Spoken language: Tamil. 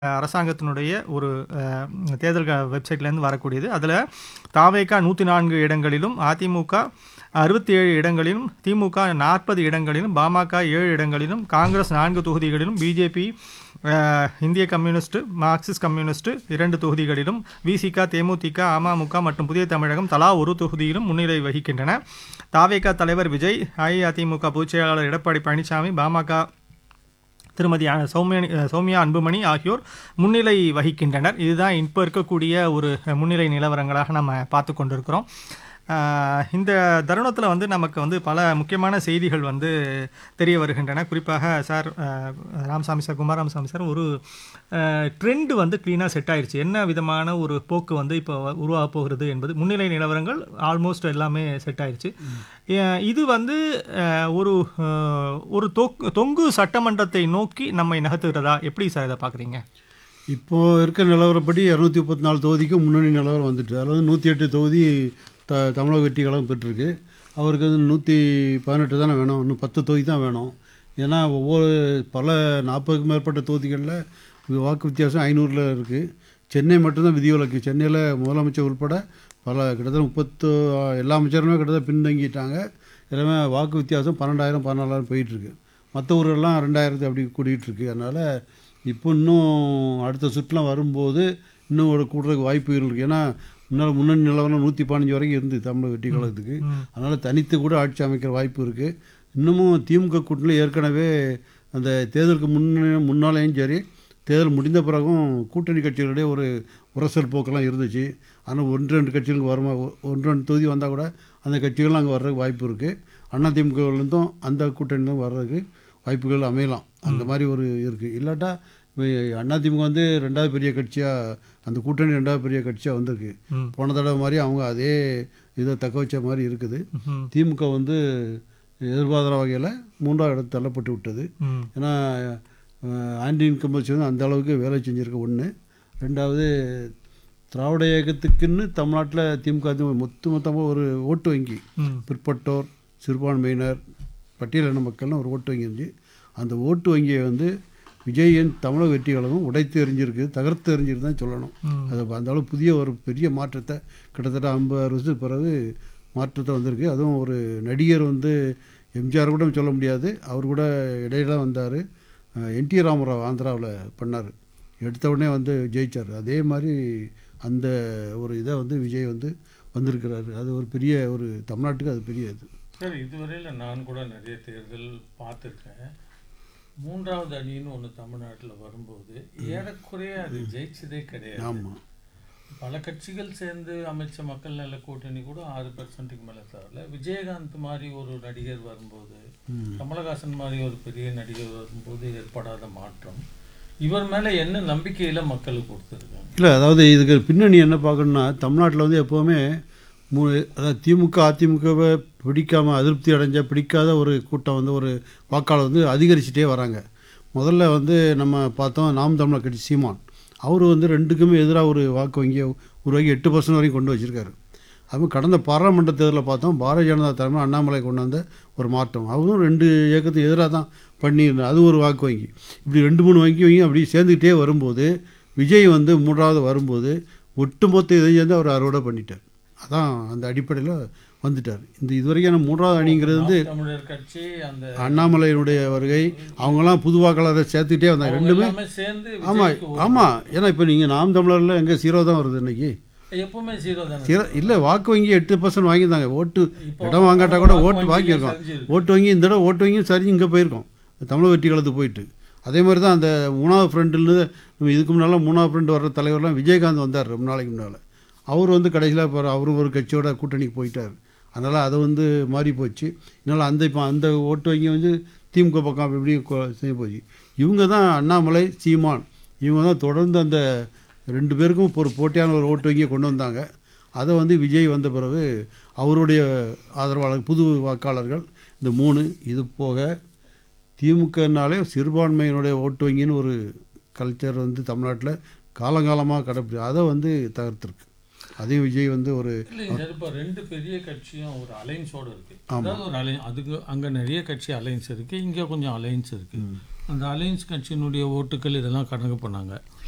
அரசாங்கத்தினுடைய ஒரு தேர்தல் வெப்சைட்லேருந்து வரக்கூடியது. அதில் தாவேகா 104 இடங்களிலும், அதிமுக 67 இடங்களிலும், திமுக 40 இடங்களிலும், பாமக 7 இடங்களிலும், காங்கிரஸ் 4 தொகுதிகளிலும், பிஜேபி, இந்திய கம்யூனிஸ்ட், மார்க்சிஸ்ட் கம்யூனிஸ்ட் 2 தொகுதிகளிலும், விசிக, தேமுதிக, அமமுக மற்றும் புதிய தமிழகம் தலா ஒரு தொகுதியிலும் முன்னிலை வகிக்கின்றன. தாவேகா தலைவர் விஜய், அஇஅதிமுக பொதுச் செயலாளர் எடப்பாடி பழனிசாமி, பாமக திருமதி சௌமியா அன்புமணி ஆகியோர் முன்னிலை வகிக்கின்றனர். இதுதான் இப்போ இருக்கக்கூடிய ஒரு முன்னிலை நிலவரங்களாக நம்ம பார்த்து கொண்டிருக்கிறோம். இந்த தருணத்தில் நமக்கு பல முக்கியமான செய்திகள் தெரிய வருகின்றன. குறிப்பாக sir Ramasamy sir, Kumararamasamy sir, ஒரு ட்ரெண்டு க்ளீனாக செட் ஆயிடுச்சு. என்ன விதமான ஒரு போக்கு இப்போ உருவாக போகிறது என்பது முன்னிலை நிலவரங்கள் ஆல்மோஸ்ட் எல்லாமே செட் ஆயிடுச்சு. இது ஒரு ஒரு தொங்கு சட்டமன்றத்தை நோக்கி நம்மை நகர்த்துகிறதா? எப்படி சார் இதை பார்க்குறீங்க? இப்போது இருக்க நிலவரப்படி 234 தொகுதிக்கு முன்னணி நிலவரம் வந்துட்டு, அதாவது 108 தொகுதி தமிழக வெற்றி கழகம் பெற்றிருக்கு. அவருக்கு 118 தானே வேணும், இன்னும் 10 தொகுதி தான் வேணும். ஏன்னா ஒவ்வொரு பல 40க்கும் மேற்பட்ட தொகுதிகளில் வாக்கு வித்தியாசம் 500 இருக்குது. சென்னை மட்டும்தான் விதிவிலக்கு. சென்னையில் முதலமைச்சர் உட்பட கிட்டத்தட்ட எல்லா அமைச்சருமே கிட்டத்தட்ட பின்தங்கிட்டாங்க. எல்லாமே வாக்கு வித்தியாசம் 12,000 14,000 போயிட்டுருக்கு. மற்ற ஊரெல்லாம் 2,000 அப்படி கூட்டிகிட்ருக்கு. அதனால் இப்போ இன்னும் அடுத்த சுற்றுலாம் வரும்போது இன்னும் ஒரு கூடுறதுக்கு வாய்ப்புகள் இருக்குது. ஏன்னா முன்னணி நிலவரம் 115 வரைக்கும் இருந்து தமிழக வெற்றி கழகத்துக்கு. அதனால் தனித்து கூட ஆட்சி அமைக்கிற வாய்ப்பு இருக்குது. இன்னமும் திமுக கூட்டணியில் ஏற்கனவே அந்த தேர்தலுக்கு முன்னாலேயும் சரி, தேர்தல் முடிந்த பிறகும் கூட்டணி கட்சிகளிடையே ஒரு உரசல் போக்கெல்லாம் இருந்துச்சு. ஆனால் 1-2 கட்சிகளுக்கு 1-2 தொகுதி வந்தால் கூட அந்த கட்சிகள்லாம் அங்கே வர்றதுக்கு வாய்ப்பு இருக்குது. அதிமுகவிலேருந்தும் அந்த கூட்டணியிலும் வர்றதுக்கு வாய்ப்புகள் அமையலாம். அந்த மாதிரி ஒரு இருக்குது. இல்லாட்டா அதிமுக 2வது பெரிய கட்சியாக, அந்த கூட்டணி 2வது பெரிய கட்சியாக வந்திருக்கு. போன தடவை மாதிரி அவங்க அதே இதை தக்க வச்ச மாதிரி இருக்குது. திமுக எதிர்பாராத வகையில் 3வது இடத்து தள்ளப்பட்டு விட்டது. ஏன்னா ஆன்டி இன்கம்பன்சி அந்த அளவுக்கு வேலை செஞ்சுருக்க ஒன்று. 2வது திராவிட இயக்கத்துக்குன்னு தமிழ்நாட்டில் திமுக மொத்தமாக ஒரு ஓட்டு வங்கி, பிற்பட்டோர், சிறுபான்மையினர், பட்டியலின மக்கள்னு ஒரு ஓட்டு வங்கி இருந்துச்சு. அந்த ஓட்டு வங்கியை விஜயின் தமிழக வெற்றி கழகம் உடைத்து எறிஞ்சிருக்கு, தகர்த்து எறிஞ்சிருக்கு தான் சொல்லணும். அது அந்த அளவு புதிய ஒரு பெரிய மாற்றத்தை கிட்டத்தட்ட 50 வருஷத்துக்கு பிறகு மாற்றத்தை வந்திருக்கு. அதுவும் ஒரு நடிகர் எம்ஜிஆர் கூட சொல்ல முடியாது, அவர் கூட இடையில வந்தார். என்டி ராமராவ் ஆந்திராவில் பண்ணார், எடுத்த உடனே ஜெயிச்சார். அதே மாதிரி அந்த ஒரு இதை விஜய் வந்திருக்கிறாரு. அது ஒரு பெரிய ஒரு தமிழ்நாட்டுக்கு அது பெரிய இது. சார், இதுவரையில் நான் கூட நிறைய தேர்தல் பார்த்துருக்கேன். 3வது அணின்னு ஒன்று தமிழ்நாட்டில் வரும்போது ஏறக்குறைய அது ஜெயிச்சதே கிடையாது. ஆமாம், பல கட்சிகள் சேர்ந்து அமைச்ச மக்கள் நல கூட்டணி கூட 6% மேலே தரல. விஜயகாந்த் மாதிரி ஒரு நடிகர் வரும்போது, கமலஹாசன் மாதிரி ஒரு பெரிய நடிகர் வரும்போது ஏற்படாத மாற்றம் இவர் மேலே என்ன நம்பிக்கையில் மக்களுக்கு கொடுத்துருக்காங்க? இல்லை, அதாவது இதுக்கு பின்னணி என்ன பார்க்கணுன்னா, தமிழ்நாட்டில் எப்போவுமே அதாவது திமுக அதிமுகவை அதிருப்தி பிடிக்காத ஒரு கூட்டம் ஒரு வாக்காளர் அதிகரிச்சுட்டே வராங்க. முதல்ல நம்ம பார்த்தோம், நாம் தமிழர் கட்சி சீமான், அவர் 2க்குமே எதிராக ஒரு வாக்கு வங்கியை உருவாக்கி 8% வரைக்கும் கொண்டு வச்சுருக்காரு. அதுவும் கடந்த பாராளுமன்ற தேர்தலில் பார்த்தோம், பாரதிய ஜனதா தலைமையில் அண்ணாமலை கொண்டு வந்த ஒரு மாற்றம். அவரும் 2 இயக்கத்துக்கு எதிராக தான் பண்ணியிருந்தார். அது ஒரு வாக்கு வங்கி. இப்படி 2-3 வங்கி அப்படி சேர்ந்துக்கிட்டே வரும்போது விஜய் 3வது வரும்போது ஒட்டுமொத்த இதை சேர்ந்து அவர் அறுவடை பண்ணிட்டார். அதான் அந்த அடிப்படையில் வந்துட்டார். இதுவரைக்கும் 3வது அணிங்கிறது தமிழர் கட்சி, அந்த அண்ணாமலையினுடைய வருகை, அவங்களாம் புது வாக்காளரை சேர்த்துக்கிட்டே வந்தாங்க. ரெண்டுமே ஆமாம். ஏன்னா இப்போ நீங்கள் நாம் தமிழரில் எங்கே 0 தான் வருது இன்றைக்கி. எப்பவுமே 0 தான். இல்லை, வாக்கு வங்கி 8% வாங்கியிருந்தாங்க. ஓட்டு இடம் வாங்காட்டா கூட ஓட்டு வாங்கியிருக்கோம். ஓட்டு வங்கி இந்த தடவை ஓட்டு வங்கியும் சரி இங்கே போயிருக்கோம், தமிழக வெற்றி கழகத்துக்கு போயிட்டு. அதே மாதிரி தான் அந்த 3வது ஃப்ரெண்டுன்னு நம்ம இதுக்கு முன்னால் 3வது ஃப்ரெண்டு வர்ற தலைவர்லாம் விஜயகாந்த் வந்தார் ரொம்ப நாளைக்கு முன்னால். அவர் கடைசியில் இப்போ அவரும் ஒரு கட்சியோட கூட்டணிக்கு போயிட்டார். அதனால் அதை மாறி போச்சு. இதனால் இப்போ அந்த ஓட்டு வங்கி திமுக பக்கம் எப்படி செய்ய போச்சு. இவங்க தான் அண்ணாமலை, சீமான், இவங்க தான் தொடர்ந்து அந்த 2 பேருக்கும் ஒரு போட்டியான ஒரு ஓட்டு வங்கியை கொண்டு வந்தாங்க. அதை விஜய் வந்த பிறகு அவருடைய ஆதரவாளர், புது வாக்காளர்கள் இந்த 3, இது போக திமுகனாலே சிறுபான்மையினுடைய ஓட்டு வங்கின்னு ஒரு கல்ச்சர் தமிழ்நாட்டில் காலங்காலமாக கடைப்பிடி, அதை தகர்த்துருக்கு. அதையும் விஜய் ஒரு இப்போ 2 பெரிய கட்சியும் ஒரு அலைன்ஸோடு இருக்குது. அதாவது ஒரு அதுக்கு அங்கே நிறைய கட்சி அலைன்ஸ் இருக்குது, இங்கே கொஞ்சம் அலைன்ஸ் இருக்குது. அந்த அலைன்ஸ் கட்சியினுடைய ஓட்டுக்கள் இதெல்லாம் கணக்கு பண்ணாங்க.